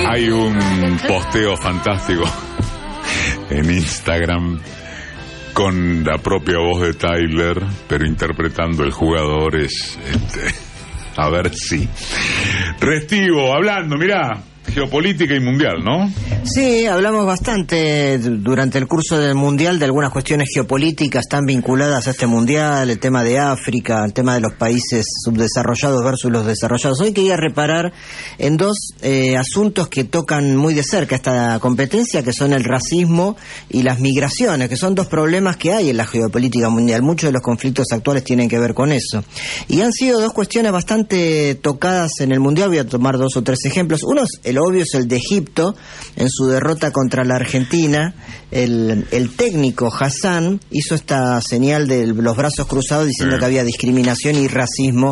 Hay un posteo fantástico en Instagram con la propia voz de Tyler, pero interpretando el jugador es... a ver si... Restivo, hablando, mirá, geopolítica y mundial, ¿no? Sí, hablamos bastante durante el curso del mundial de algunas cuestiones geopolíticas tan vinculadas a este mundial, el tema de África, el tema de los países subdesarrollados versus los desarrollados. Hoy quería reparar en dos asuntos que tocan muy de cerca esta competencia, que son el racismo y las migraciones, que son dos problemas que hay en la geopolítica mundial. Muchos de los conflictos actuales tienen que ver con eso. Y han sido dos cuestiones bastante tocadas en el mundial. Voy a tomar 2 o 3 ejemplos. Uno es el obvio, es el de Egipto, en su derrota contra la Argentina. El técnico Hassan hizo esta señal de los brazos cruzados diciendo que había discriminación y racismo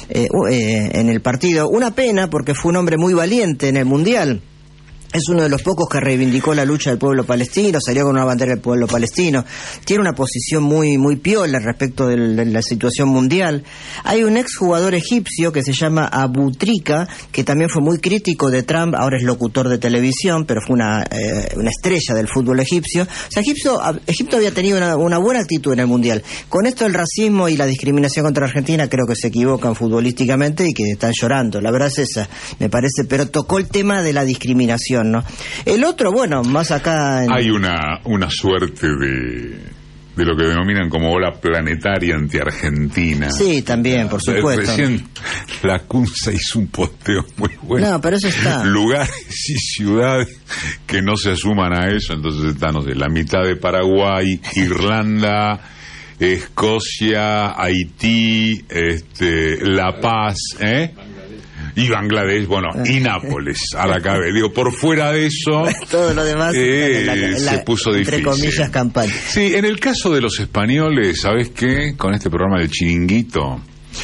en el partido. Una pena, porque fue un hombre muy valiente en el mundial. Es uno de los pocos que reivindicó la lucha del pueblo palestino, salió con una bandera del pueblo palestino. Tiene una posición muy piola respecto de la situación mundial. Hay un exjugador egipcio que se llama Abu Trika, que también fue muy crítico de Trump, ahora es locutor de televisión, pero fue una estrella del fútbol egipcio. O sea, Egipto había tenido una buena actitud en el mundial. Con esto del racismo y la discriminación contra Argentina, creo que se equivocan futbolísticamente y que están llorando. La verdad es esa, me parece, pero tocó el tema de la discriminación, ¿no? El otro, bueno, más acá... Hay una suerte de lo que denominan como ola planetaria anti-Argentina. Sí, también, por supuesto. Recién la Cunza hizo un posteo muy bueno. No, pero eso está. Lugares y ciudades que no se asuman a eso, entonces está, no sé, la mitad de Paraguay, Irlanda, Escocia, Haití, La Paz, y Bangladesh, bueno, y Nápoles, a la cabeza. Digo, por fuera de eso... todo lo demás se puso difícil. Entre comillas, campaña. Sí, en el caso de los españoles, ¿sabes qué? Con este programa del Chiringuito,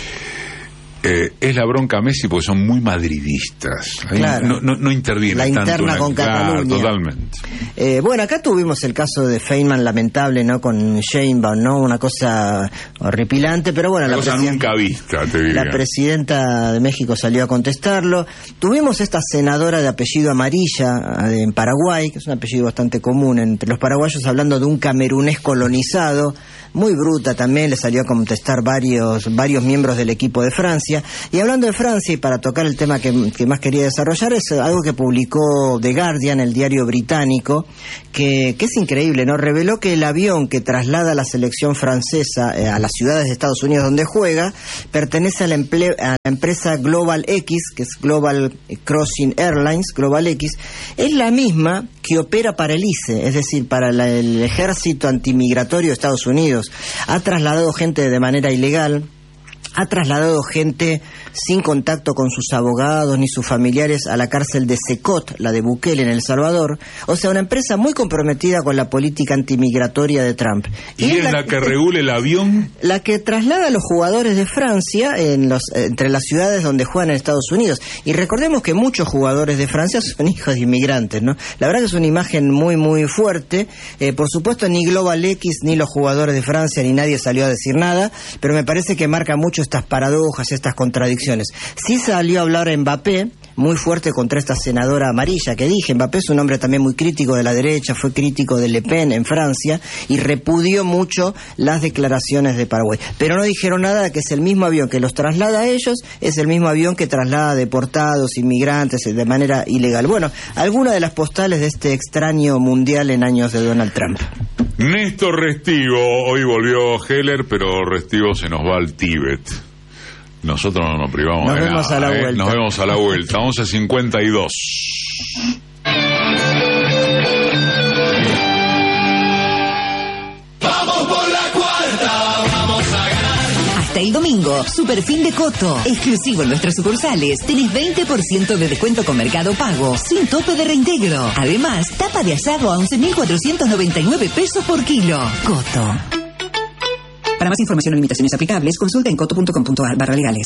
es la bronca a Messi porque son muy madridistas. Claro. No interviene la tanto interna con Cataluña. Claro, totalmente. Bueno, acá tuvimos el caso de Feynman, lamentable, ¿no? Con Sheinbaum, ¿no? Una cosa horripilante, pero bueno... Una cosa nunca vista, te diría. La presidenta de México salió a contestarlo. Tuvimos esta senadora de apellido Amarilla en Paraguay, que es un apellido bastante común entre los paraguayos, hablando de un camerunés colonizado. Muy bruta también, le salió a contestar varios miembros del equipo de Francia. Y hablando de Francia, y para tocar el tema que más quería desarrollar, es algo que publicó The Guardian, el diario británico, que es increíble, ¿no? Reveló que el avión que traslada a la selección francesa a las ciudades de Estados Unidos donde juega, pertenece a la empresa Global X, que es Global Crossing Airlines, Global X, es la misma que opera para el ICE, es decir, para el ejército antimigratorio de Estados Unidos. Ha trasladado gente de manera ilegal, ha trasladado gente sin contacto con sus abogados ni sus familiares a la cárcel de Secot, la de Bukele en El Salvador. O sea, una empresa muy comprometida con la política antimigratoria de Trump. ¿Y es la que regula el avión? La que traslada a los jugadores de Francia entre las ciudades donde juegan en Estados Unidos. Y recordemos que muchos jugadores de Francia son hijos de inmigrantes, ¿no? La verdad que es una imagen muy fuerte. Por supuesto, ni Global X, ni los jugadores de Francia, ni nadie salió a decir nada, pero me parece que marca mucho estas paradojas, estas contradicciones. Sí salió a hablar Mbappé, muy fuerte contra esta senadora amarilla que dije. Mbappé es un hombre también muy crítico de la derecha, fue crítico de Le Pen en Francia y repudió mucho las declaraciones de Paraguay. Pero no dijeron nada de que es el mismo avión que los traslada a ellos, es el mismo avión que traslada deportados, inmigrantes de manera ilegal. Bueno, algunas de las postales de este extraño mundial en años de Donald Trump. Néstor Restivo, hoy volvió Heller, pero Restivo se nos va al Tíbet. Nosotros no nos privamos de nada. Nos vemos a la vuelta. Nos vemos a la vuelta, 11:52. Vamos por la cuarta, vamos a ganar. Hasta el domingo, Superfin de Coto. Exclusivo en nuestras sucursales. Tenés 20% de descuento con Mercado Pago, sin tope de reintegro. Además, tapa de asado a 11.499 pesos por kilo. Coto. Para más información o limitaciones aplicables, consulta en coto.com.ar/legales.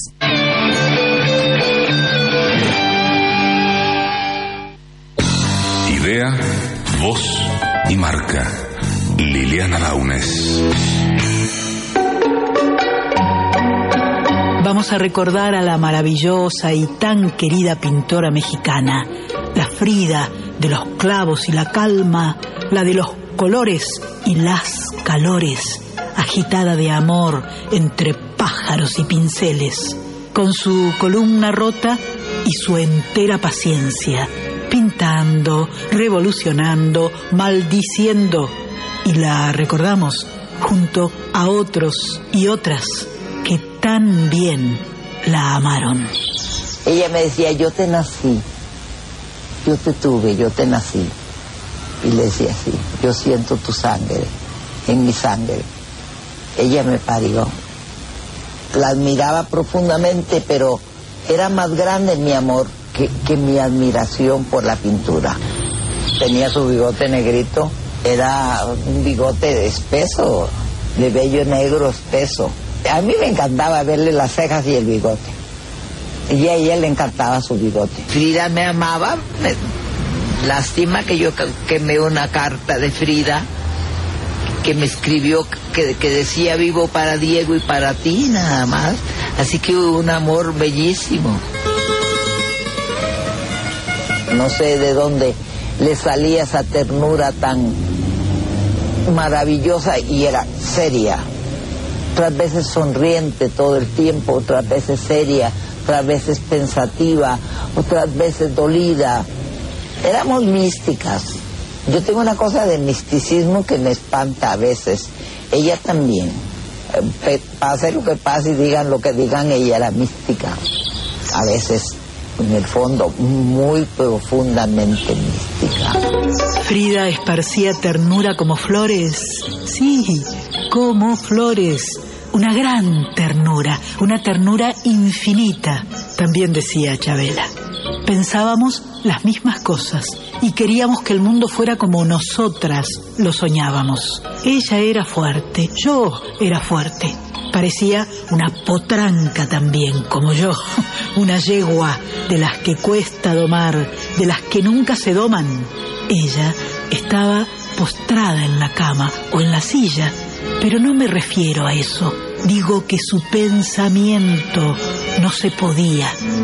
Idea, voz y marca. Liliana Daunes. Vamos a recordar a la maravillosa y tan querida pintora mexicana, la Frida, de los clavos y la calma, la de los colores y las calores, agitada de amor entre pájaros y pinceles, con su columna rota y su entera paciencia, pintando, revolucionando, maldiciendo, y la recordamos junto a otros y otras que tan bien la amaron. Ella me decía, yo te nací, yo te tuve, yo te nací. Y le decía así, yo siento tu sangre, en mi sangre. Ella me parió. La admiraba profundamente, pero era más grande mi amor que mi admiración por la pintura. Tenía su bigote negrito, era un bigote espeso, de vello negro espeso. A mí me encantaba verle las cejas y el bigote. Y a ella le encantaba su bigote. Frida me amaba. Lástima que yo quemé una carta de Frida que me escribió que decía vivo para Diego y para ti, nada más. Así que hubo un amor bellísimo. No sé de dónde le salía esa ternura tan maravillosa, y era seria. Otras veces sonriente todo el tiempo, otras veces seria, otras veces pensativa, otras veces dolida. Éramos místicas. Yo tengo una cosa de misticismo que me espanta a veces. Ella también. Pase lo que pase y digan lo que digan, ella era mística. A veces, en el fondo, muy profundamente mística. Frida esparcía ternura como flores. Sí, como flores. Una gran ternura, una ternura infinita, también decía Chabela. Pensábamos las mismas cosas y queríamos que el mundo fuera como nosotras lo soñábamos. Ella era fuerte, yo era fuerte. Parecía una potranca también, como yo, una yegua de las que cuesta domar, de las que nunca se doman. Ella estaba postrada en la cama o en la silla, pero no me refiero a eso. Digo que su pensamiento no se podía